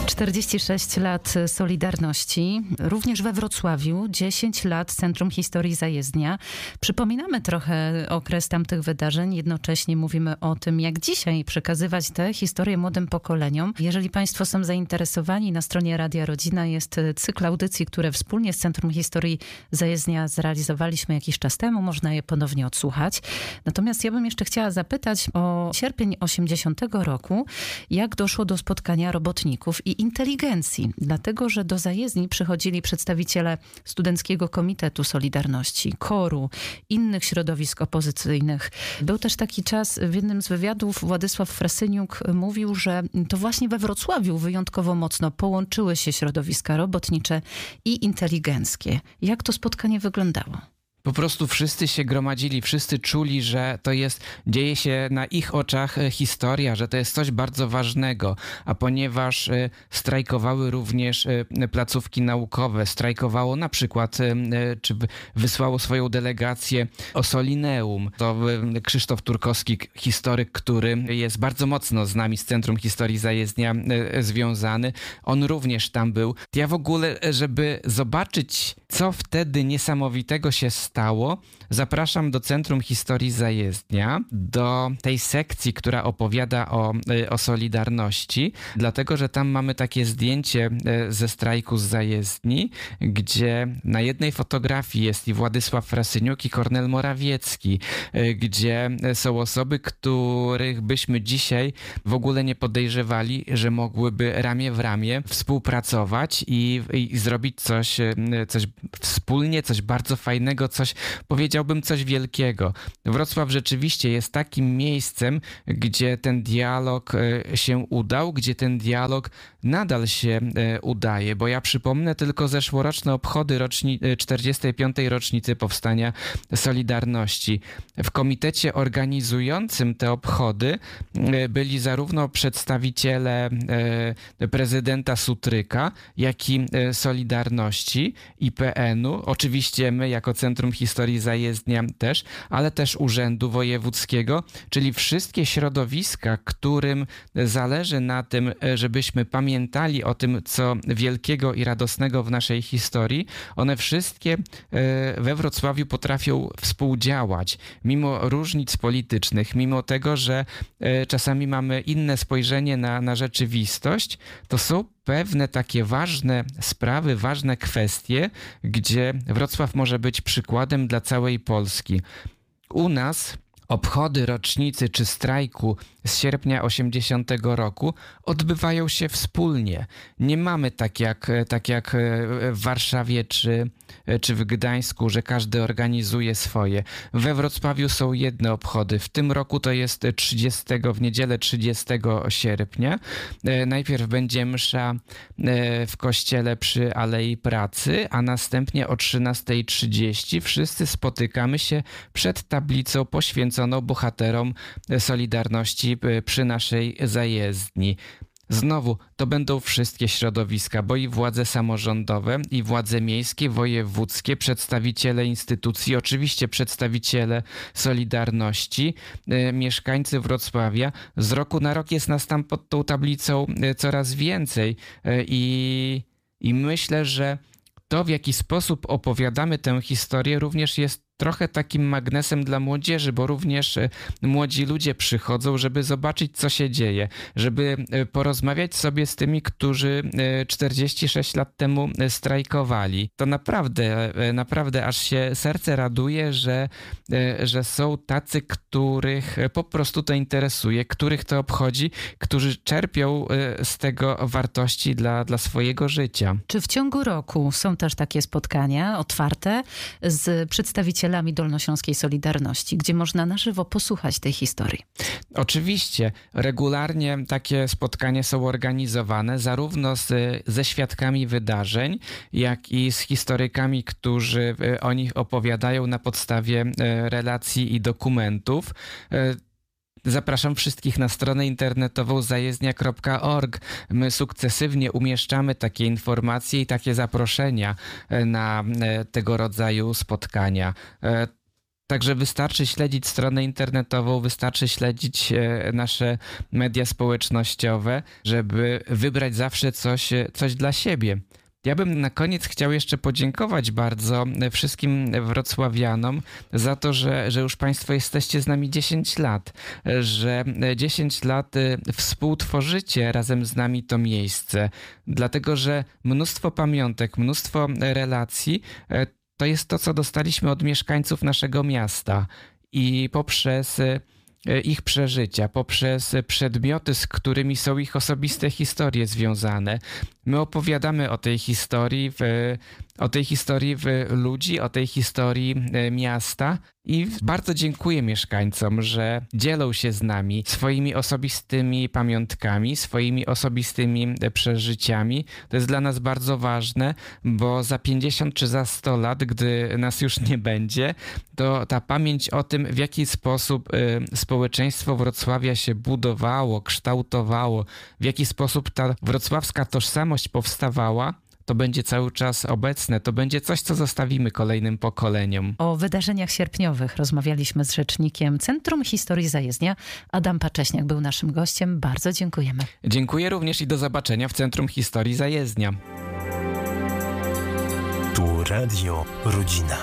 46 lat Solidarności, również we Wrocławiu, 10 lat Centrum Historii Zajezdnia. Przypominamy trochę okres tamtych wydarzeń, jednocześnie mówimy o tym, jak dzisiaj przekazywać tę historię młodym pokoleniom. Jeżeli Państwo są zainteresowani, na stronie Radia Rodzina jest cykl audycji, które wspólnie z Centrum Historii Zajezdnia zrealizowaliśmy jakiś czas temu. Można je ponownie odsłuchać. Natomiast ja bym jeszcze chciała zapytać o sierpień 80 roku, jak doszło do spotkania robotników i inteligencji, dlatego że do zajezdni przychodzili przedstawiciele Studenckiego Komitetu Solidarności, KOR-u, innych środowisk opozycyjnych. Był też taki czas, w jednym z wywiadów Władysław Frasyniuk mówił, że to właśnie we Wrocławiu wyjątkowo mocno połączyły się środowiska robotnicze i inteligenckie. Jak to spotkanie wyglądało? Po prostu wszyscy się gromadzili, wszyscy czuli, że to dzieje się na ich oczach historia, że to jest coś bardzo ważnego, a ponieważ strajkowały również placówki naukowe, strajkowało na przykład, czy wysłało swoją delegację Ossolineum, to Krzysztof Turkowski, historyk, który jest bardzo mocno z nami, z Centrum Historii Zajezdnia związany, on również tam był. Ja w ogóle, żeby zobaczyć, co wtedy niesamowitego się stało, zapraszam do Centrum Historii Zajezdnia, do tej sekcji, która opowiada o Solidarności, dlatego, że tam mamy takie zdjęcie ze strajku z Zajezdni, gdzie na jednej fotografii jest i Władysław Frasyniuk, i Kornel Morawiecki, gdzie są osoby, których byśmy dzisiaj w ogóle nie podejrzewali, że mogłyby ramię w ramię współpracować i zrobić coś wspólnie, coś bardzo fajnego, powiedziałbym coś wielkiego. Wrocław rzeczywiście jest takim miejscem, gdzie ten dialog się udał, gdzie ten dialog nadal się udaje, bo ja przypomnę tylko zeszłoroczne obchody 45. rocznicy powstania Solidarności. W komitecie organizującym te obchody byli zarówno przedstawiciele prezydenta Sutryka, jak i Solidarności, IPN-u, oczywiście my jako Centrum Historii Zajezdnia też, ale też Urzędu Wojewódzkiego, czyli wszystkie środowiska, którym zależy na tym, żebyśmy pamiętali o tym, co wielkiego i radosnego w naszej historii, one wszystkie we Wrocławiu potrafią współdziałać, mimo różnic politycznych, mimo tego, że czasami mamy inne spojrzenie na rzeczywistość, to są pewne takie ważne sprawy, ważne kwestie, gdzie Wrocław może być przykładem dla całej Polski. U nas obchody rocznicy czy strajku z sierpnia 80 roku odbywają się wspólnie. Nie mamy tak jak w Warszawie czy w Gdańsku, że każdy organizuje swoje. We Wrocławiu są jedne obchody. W tym roku to jest w niedzielę 30 sierpnia. Najpierw będzie msza w kościele przy Alei Pracy, a następnie o 13:30 wszyscy spotykamy się przed tablicą poświęconą bohaterom Solidarności przy naszej zajezdni. Znowu, to będą wszystkie środowiska, bo i władze samorządowe, i władze miejskie, wojewódzkie, przedstawiciele instytucji, oczywiście przedstawiciele Solidarności, mieszkańcy Wrocławia. Z roku na rok jest nas tam pod tą tablicą coraz więcej i myślę, że to, w jaki sposób opowiadamy tę historię, również jest trochę takim magnesem dla młodzieży, bo również młodzi ludzie przychodzą, żeby zobaczyć, co się dzieje, żeby porozmawiać sobie z tymi, którzy 46 lat temu strajkowali. To naprawdę aż się serce raduje, że są tacy, których po prostu to interesuje, których to obchodzi, którzy czerpią z tego wartości dla swojego życia. Czy w ciągu roku są też takie spotkania otwarte z przedstawicielami Dolnośląskiej Solidarności, gdzie można na żywo posłuchać tej historii? Oczywiście. Regularnie takie spotkania są organizowane zarówno ze świadkami wydarzeń, jak i z historykami, którzy o nich opowiadają na podstawie relacji i dokumentów. Zapraszam wszystkich na stronę internetową zajezdnia.org. My sukcesywnie umieszczamy takie informacje i takie zaproszenia na tego rodzaju spotkania. Także wystarczy śledzić stronę internetową, wystarczy śledzić nasze media społecznościowe, żeby wybrać zawsze coś dla siebie. Ja bym na koniec chciał jeszcze podziękować bardzo wszystkim wrocławianom za to, że już Państwo jesteście z nami 10 lat, że 10 lat współtworzycie razem z nami to miejsce, dlatego że mnóstwo pamiątek, mnóstwo relacji to jest to, co dostaliśmy od mieszkańców naszego miasta i poprzez ich przeżycia, poprzez przedmioty, z którymi są ich osobiste historie związane. My opowiadamy o tej historii ludzi, o tej historii miasta i bardzo dziękuję mieszkańcom, że dzielą się z nami swoimi osobistymi pamiątkami, swoimi osobistymi przeżyciami. To jest dla nas bardzo ważne, bo za 50 czy za 100 lat, gdy nas już nie będzie, to ta pamięć o tym, w jaki sposób społeczeństwo Wrocławia się budowało, kształtowało, w jaki sposób ta wrocławska tożsamość powstawała, to będzie cały czas obecne, to będzie coś, co zostawimy kolejnym pokoleniom. O wydarzeniach sierpniowych rozmawialiśmy z rzecznikiem Centrum Historii Zajezdnia. Adam Pacześniak był naszym gościem. Bardzo dziękujemy. Dziękuję również i do zobaczenia w Centrum Historii Zajezdnia. Tu Radio Rodzina.